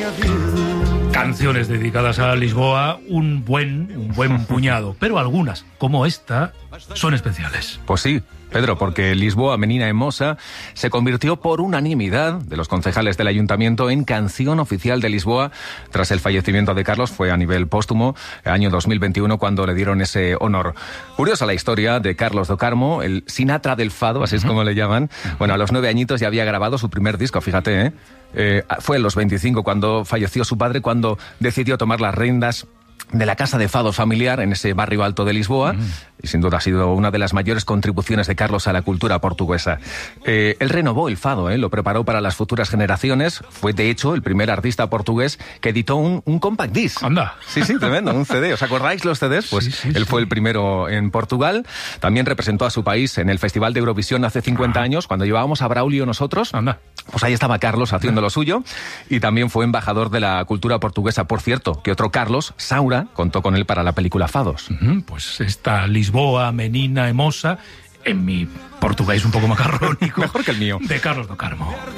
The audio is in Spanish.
Canciones dedicadas a Lisboa, un buen puñado, pero algunas, como esta, son especiales. Pues sí, Pedro, porque Lisboa, Menina e Mosa se convirtió por unanimidad de los concejales del ayuntamiento en canción oficial de Lisboa tras el fallecimiento de Carlos. Fue a nivel póstumo, año 2021, cuando le dieron ese honor. Curiosa la historia de Carlos do Carmo, el Sinatra del fado, así es como le llaman. Bueno, a los 9 añitos ya había grabado su primer disco, fíjate, fue a los 25 cuando falleció su padre, cuando decidió tomar las riendas de la casa de fado familiar en ese barrio alto de Lisboa, y sin duda ha sido una de las mayores contribuciones de Carlos a la cultura portuguesa. Él renovó el fado, lo preparó para las futuras generaciones, fue de hecho el primer artista portugués que editó un compact disc. ¡Anda! Sí, tremendo, un CD. ¿Os acordáis los CDs? Pues sí, él fue el primero en Portugal, también representó a su país en el Festival de Eurovisión hace 50 años, cuando llevábamos a Braulio nosotros. ¡Anda! Pues ahí estaba Carlos haciendo lo suyo, y también fue embajador de la cultura portuguesa. Por cierto, que otro Carlos, Saura, contó con él para la película Fados. Pues esta Lisboa, Menina e Mosa, en mi portugués un poco macarrónico, mejor que el mío, de Carlos do Carmo.